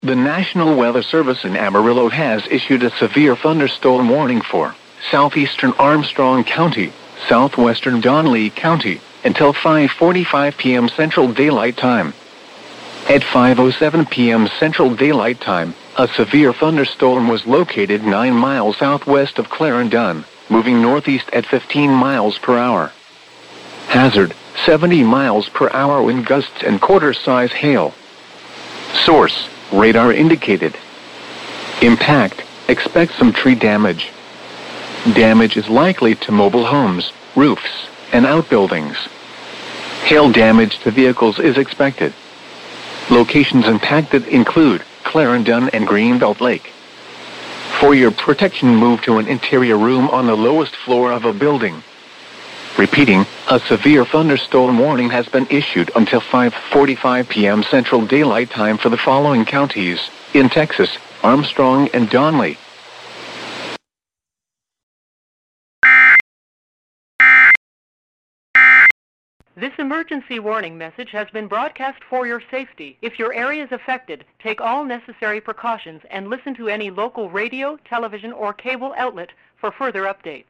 The National Weather Service in Amarillo has issued a severe thunderstorm warning for southeastern Armstrong County, southwestern Donley County, until 5:45 p.m. Central Daylight Time. At 5:07 p.m. Central Daylight Time, a severe thunderstorm was located 9 miles southwest of Clarendon, moving northeast at 15 miles per hour. Hazard, 70 miles per hour wind gusts and quarter-size hail. Source, radar indicated. Impact, expect some tree damage. Damage is likely to mobile homes, roofs, and outbuildings. Hail damage to vehicles is expected. Locations impacted include Clarendon and Greenbelt Lake. For your protection, move to an interior room on the lowest floor of a building. Repeating, a severe thunderstorm warning has been issued until 5:45 p.m. Central Daylight Time for the following counties in Texas: Armstrong and Donley. This emergency warning message has been broadcast for your safety. If your area is affected, take all necessary precautions and listen to any local radio, television, or cable outlet for further updates.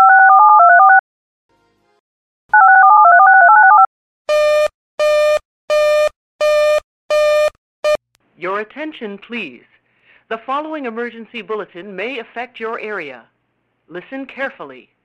Your attention, please. The following emergency bulletin may affect your area. Listen carefully.